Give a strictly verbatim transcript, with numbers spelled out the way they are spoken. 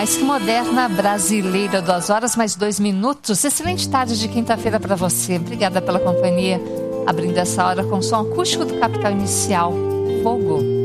Mais que moderna brasileira, duas horas mais dois minutos. Excelente tarde de quinta-feira para você. Obrigada pela companhia. Abrindo essa hora com o som acústico do Capital Inicial, Fogo.